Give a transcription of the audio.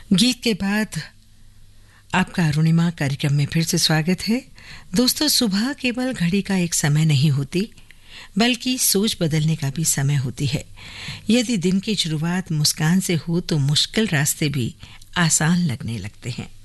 गीत के बाद आपका अरुणिमा कार्यक्रम में फिर से स्वागत है। दोस्तों, सुबह केवल घड़ी का एक समय नहीं होती, बल्कि सोच बदलने का भी समय होती है। यदि दिन की शुरुआत मुस्कान से हो तो मुश्किल रास्ते भी आसान लगने लगते हैं।